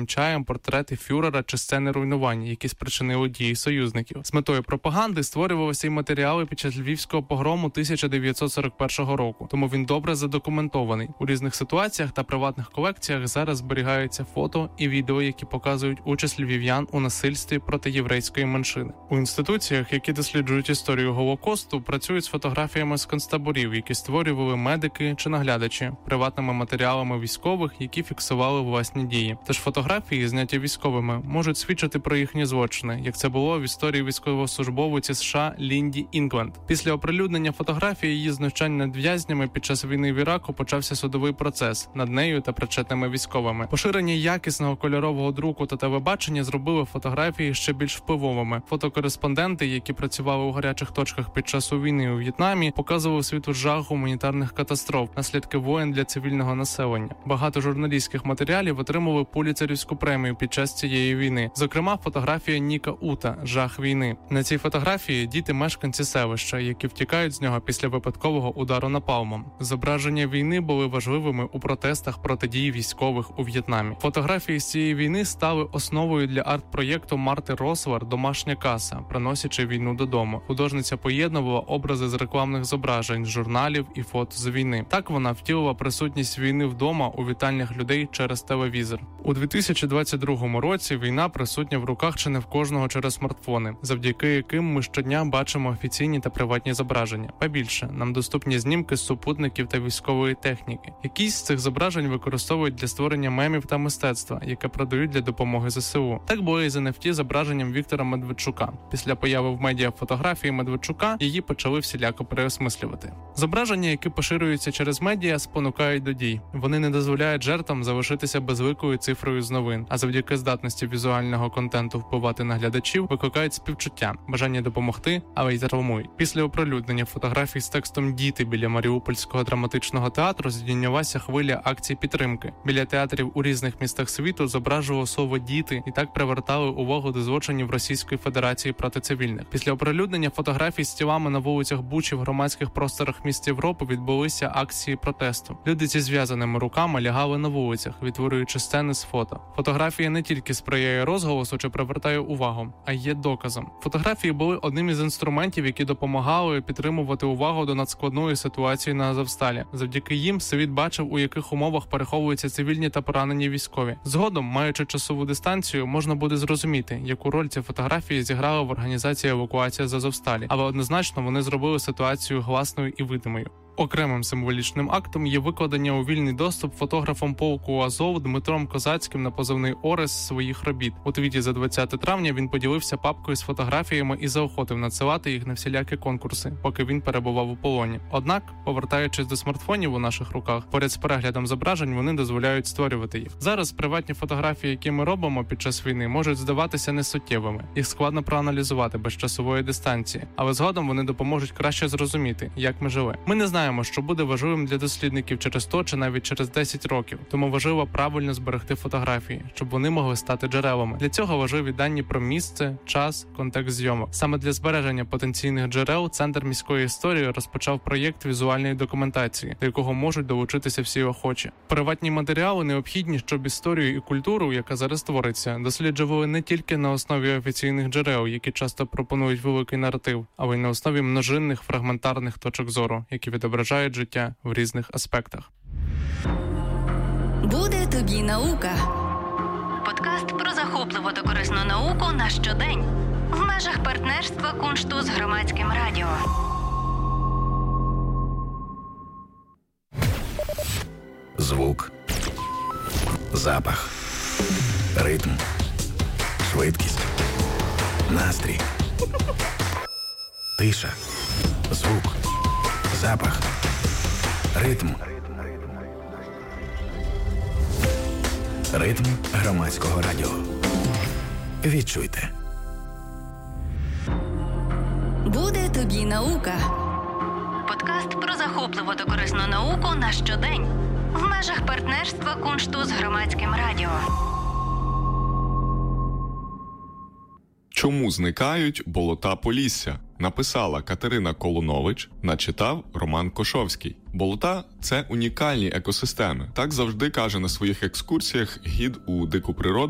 червоним чаєм портрети фюрера чи сцени руйнування, які спричинили дії союзників. З метою пропаганди створювалися й матеріали під час Львівського погрому 1941 року, тому він добре задокументований. У різних ситуаціях та приватних колекціях зараз зберігаються фото і відео, які показують участь львів'ян у насильстві проти єврейської меншини. У інституціях, які досліджують історію Голокосту, працюють з фотографіями з концтаборів, які створювали медики чи наглядачі, приватними матеріалами військових, які фіксували власні дії. Тож фотографії, зняті військовими, можуть свідчити про їхні злочини, як це було в історії військовослужбовиці США Лінді Інгленд. Після оприлюднення фотографії її знущань над в'язнями під час війни в Іраку почався судовий процес над нею та причетними військовими. Поширення якісного кольорового друку та телебачення зробили фотографії ще більш впливовими. Фотокореспонденти, які працювали у гарячих точках під час війни у В'єтнамі, показували світу жах гуманітарних катастроф, наслідки воєн для цивільного населення. Багато журналістських матеріалів отримали Пуліцерівську премію під час цієї війни. Зокрема, фотографія Ніка Ута «Жах війни». На цій фотографії діти мешканці селища, які втікають з нього після випадкового удару напалмом. Зображення війни були важливими у протестах проти дій військових у В'єтнамі. Фотографії з цієї війни стали основою для арт-проєкту Марти Рослар «Домашня каса», приносячи війну додому. Художниця поєднувала образи з рекламних зображень, журналів і фото з війни. Так вона втілила присутність війни вдома у вітальнях людей через телевізор. У 2022 році війна присутня в руках чи не в кожного через смартфони, завдяки яким ми щодня бачимо офіційні та приватні зображення. Побільше, нам доступні знімки з супутників та військової техніки. Якісь з цих зображень використовують для створення мемів та мистецтва, яке продають для допомоги ЗСУ. Так було і з NFT зображенням Віктора Медведчука. Після появи в медіа фотографії Медведчука її почали всіляко переосмислювати. Зображення, які поширюються через медіа, спонукають до дій. Вони не дозволяють жертвам залишитися безликою цифрою з новин, а завдяки здатності візуального контенту впливати на глядачів, викликають співчуття, бажання допомогти, але й травмують. Після оприлюднення фотографій з текстом «Діти» біля Маріупольського драматичного театру здійнялася хвиля акцій підтримки. Біля театрів у різних містах світу зображувало слово «діти» і так привертали увагу до злочинів Російської Федерації проти цивільних. Після оприлюднення фотографій з тілами на вулицях Бучі в громадських просторах міст Європи відбулися акції протесту. Люди зі зв'язаними руками лягали на вулицях, відтворюючи сцени з фото. Фотографія не тільки сприяє розголосу чи привертає увагу, а й є доказом. Фотографії були одним із інструментів, які допомагали підтримувати увагу до надскладної ситуації на Азовсталі. Завдяки їм світ бачив, у яких умовах переховуються цивільні та поранені військові. Згодом, маючи часову дистанцію, можна буде зрозуміти, яку роль ці фотографії зіграли в організації евакуації з Азовсталі. Але однозначно вони зробили ситуацію гласною і видимою. Окремим символічним актом є викладення у вільний доступ фотографом полку Азов Дмитром Козацьким на позивний Орес своїх робіт. У твіті за 20 травня він поділився папкою з фотографіями і заохотив надсилати їх на всілякі конкурси, поки він перебував у полоні. Однак, повертаючись до смартфонів у наших руках, поряд з переглядом зображень вони дозволяють створювати їх. Зараз приватні фотографії, які ми робимо під час війни, можуть здаватися несуттєвими. Їх складно проаналізувати без часової дистанції, але згодом вони допоможуть краще зрозуміти, як ми жили. Ми не знаємо, що буде важливим для дослідників через 100 чи навіть через 10 років, тому важливо правильно зберегти фотографії, щоб вони могли стати джерелами. Для цього важливі дані про місце, час, контекст зйомок. Саме для збереження потенційних джерел Центр міської історії розпочав проєкт візуальної документації, до якого можуть долучитися всі охочі. Приватні матеріали необхідні, щоб історію і культуру, яка зараз твориться, досліджували не тільки на основі офіційних джерел, які часто пропонують великий наратив, але й на основі множинних фрагментарних точок зору, які відображають життя в різних аспектах. Буде тобі наука. Подкаст про захопливу та корисну науку на щодень. В межах партнерства Куншту з Громадським радіо. Звук. Запах. Ритм. Швидкість. Настрій. Тиша. Звук. Запах. Ритм. Ритм Громадського радіо. Відчуйте. Буде тобі наука. Подкаст про захопливу та корисну науку на щодень. В межах партнерства Куншту з Громадським радіо. Чому зникають болота Полісся? Написала Катерина Колунович, начитав Роман Кошовський. Болота – це унікальні екосистеми. Так завжди каже на своїх екскурсіях гід у дику природу